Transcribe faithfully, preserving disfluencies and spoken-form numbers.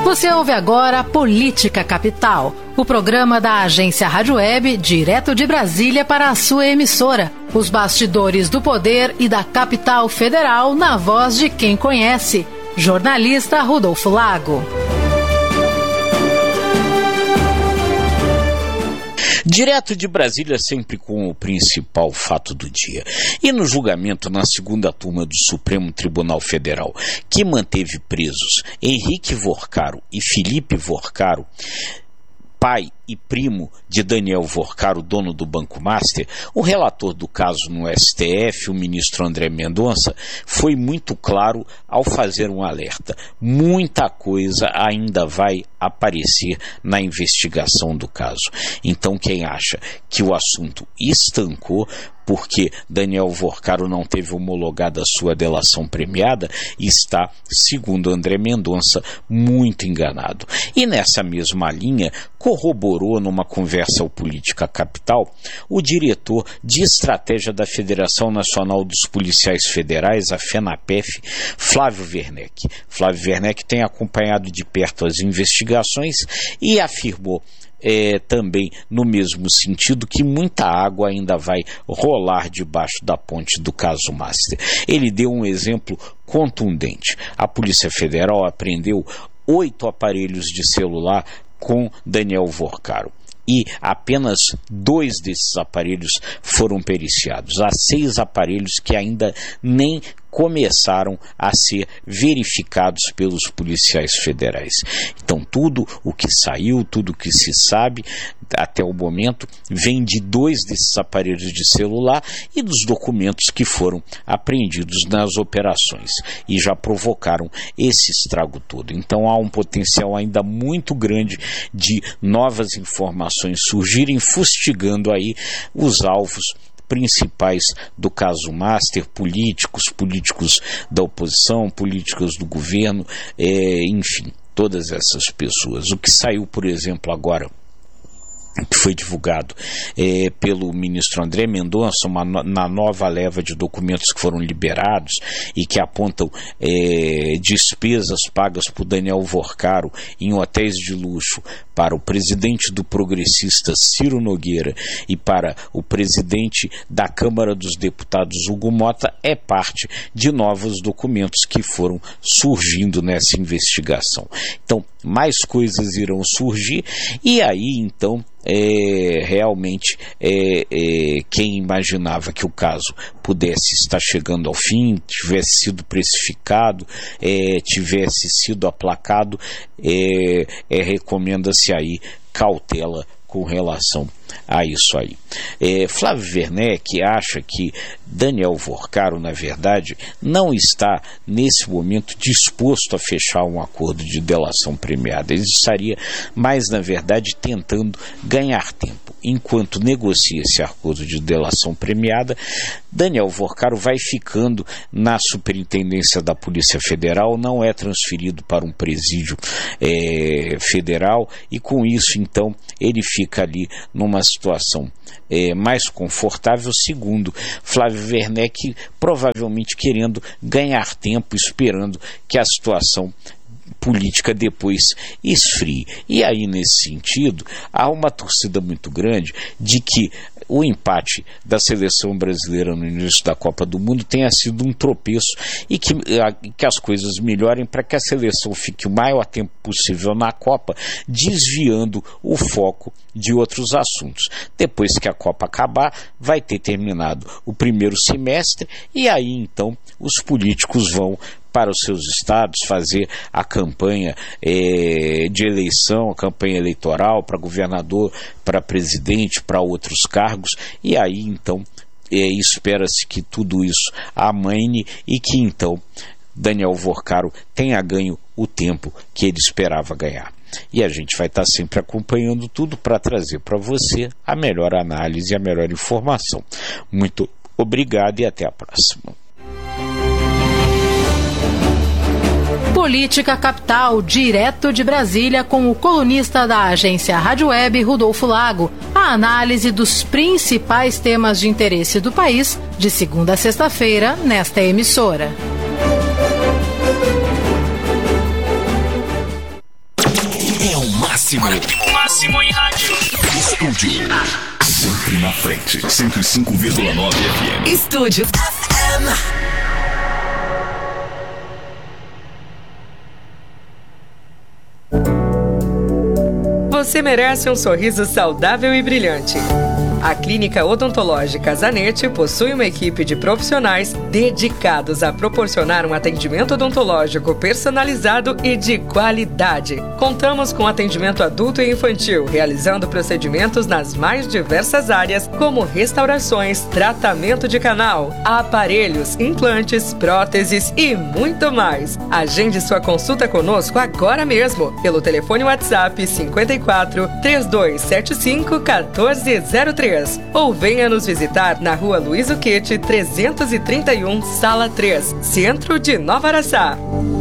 Você ouve agora Política Capital, o programa da agência Rádio Web, direto de Brasília para a sua emissora. Os bastidores do poder e da capital federal na voz de quem conhece. Jornalista Rodolfo Lago. Direto de Brasília, sempre com o principal fato do dia. E no julgamento na segunda turma do Supremo Tribunal Federal, que manteve presos Henrique Vorcaro e Felipe Vorcaro, pai e primo de Daniel Vorcaro, dono do Banco Master, o relator do caso no S T F, o ministro André Mendonça, foi muito claro ao fazer um alerta. Muita coisa ainda vai aparecer na investigação do caso. Então, quem acha que o assunto estancou porque Daniel Vorcaro não teve homologada a sua delação premiada, está, segundo André Mendonça, muito enganado. E nessa mesma linha, corroborou numa conversa ao Política Capital o diretor de estratégia da Federação Nacional dos Policiais Federais, a FENAPEF, Flávio Werneck. Flávio Werneck tem acompanhado de perto as investigações e afirmou É, também no mesmo sentido que muita água ainda vai rolar debaixo da ponte do caso Master. Ele deu um exemplo contundente. A Polícia Federal apreendeu oito aparelhos de celular com Daniel Vorcaro. E apenas dois desses aparelhos foram periciados. Há seis aparelhos que ainda nem começaram a ser verificados pelos policiais federais. Então tudo o que saiu, tudo o que se sabe até o momento vem de dois desses aparelhos de celular e dos documentos que foram apreendidos nas operações e já provocaram esse estrago todo. Então há um potencial ainda muito grande de novas informações surgirem, fustigando aí os alvos principais do caso Master, políticos, políticos da oposição, políticos do governo, é, enfim, todas essas pessoas. O que saiu, por exemplo, agora, que foi divulgado é, pelo ministro André Mendonça, uma, na nova leva de documentos que foram liberados e que apontam é, despesas pagas por Daniel Vorcaro em hotéis de luxo para o presidente do Progressista Ciro Nogueira e para o presidente da Câmara dos Deputados Hugo Mota, é parte de novos documentos que foram surgindo nessa investigação. Então, mais coisas irão surgir e aí, então, É, realmente é, é, quem imaginava que o caso pudesse estar chegando ao fim, tivesse sido precificado, é, tivesse sido aplacado, é, é, recomenda-se aí cautela com relação a isso aí. É, Flávio Werneck acha que Daniel Vorcaro, na verdade, não está nesse momento disposto a fechar um acordo de delação premiada. Ele estaria mais, na verdade, tentando ganhar tempo. Enquanto negocia esse acordo de delação premiada, Daniel Vorcaro vai ficando na Superintendência da Polícia Federal, não é transferido para um presídio é, federal e com isso, então, ele fica ali numa situação é, mais confortável, segundo Flávio Werneck, provavelmente querendo ganhar tempo, esperando que a situação política depois esfrie. E aí, nesse sentido, há uma torcida muito grande de que o empate da seleção brasileira no início da Copa do Mundo tenha sido um tropeço e que, que as coisas melhorem para que a seleção fique o maior tempo possível na Copa, desviando o foco de outros assuntos. Depois que a Copa acabar, vai ter terminado o primeiro semestre e aí, então, os políticos vão para os seus estados fazer a campanha é, de eleição, a campanha eleitoral para governador, para presidente, para outros cargos, e aí então é, espera-se que tudo isso amaine e que então Daniel Vorcaro tenha ganho o tempo que ele esperava ganhar. E a gente vai estar sempre acompanhando tudo para trazer para você a melhor análise e a melhor informação. Muito obrigado e até a próxima. Política Capital, direto de Brasília, com o colunista da agência Rádio Web, Rodolfo Lago. A análise dos principais temas de interesse do país, de segunda a sexta-feira, nesta emissora. máximo. Máximo em rádio. Estúdio. Sempre na frente. cento e cinco vírgula nove F M. Estúdio F M. Você merece um sorriso saudável e brilhante. A Clínica Odontológica Zanetti possui uma equipe de profissionais dedicados a proporcionar um atendimento odontológico personalizado e de qualidade. Contamos com atendimento adulto e infantil, realizando procedimentos nas mais diversas áreas, como restaurações, tratamento de canal, aparelhos, implantes, próteses e muito mais. Agende sua consulta conosco agora mesmo, pelo telefone WhatsApp cinquenta e quatro, trinta e dois setenta e cinco, quatorze zero três. Ou venha nos visitar na rua Luiz Uquete, trezentos e trinta e um, sala três, centro de Nova Araçá.